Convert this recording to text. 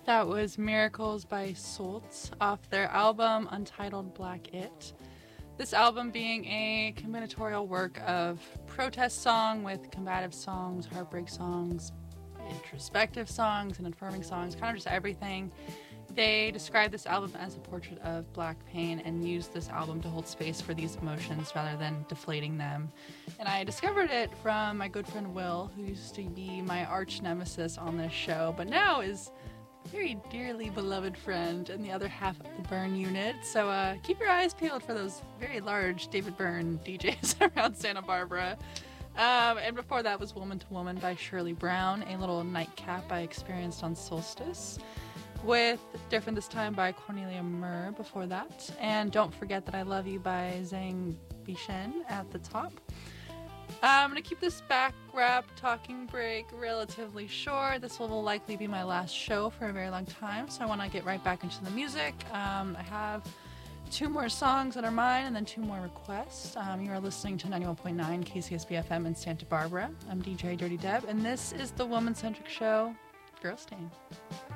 That was Miracles by Soltz off their album Untitled Black It. This album being a combinatorial work of protest song with combative songs, heartbreak songs, introspective songs, and affirming songs, kind of just everything. They describe this album as a portrait of black pain and use this album to hold space for these emotions rather than deflating them. And I discovered it from my good friend Will, who used to be my arch nemesis on this show, but now is very dearly beloved friend and the other half of the Byrne unit. So keep your eyes peeled for those very large David Byrne DJs around Santa Barbara. And before that was Woman to Woman by Shirley Brown, a little nightcap I experienced on Solstice, with Different This Time by Cornelia Murr before that, and Don't Forget That I Love You by Zhang Bishen at the top. I'm going to keep this back wrap talking break relatively short. This will likely be my last show for a very long time, so I want to get right back into the music. I have 2 more songs that are mine and then 2 more requests. You are listening to 91.9 KCSB FM in Santa Barbara. I'm DJ Dirty Deb, and this is the woman-centric show, Girl Stain.